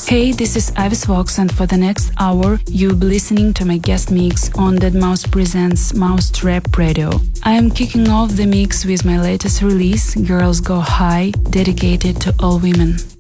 Hey, this is Ivis Vox, and for the next hour, you'll be listening to my guest mix on deadmau5 Presents Mousetrap Radio. I am kicking off the mix with my latest release, Girls Go High, dedicated to all women.